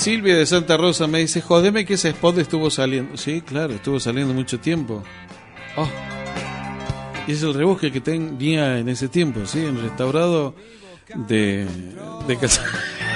Silvia de Santa Rosa me dice, jodeme que ese spot estuvo saliendo. Sí, claro, estuvo saliendo mucho tiempo. Oh. Y es el rebusque que tenía en ese tiempo, ¿sí? En restaurado de casa.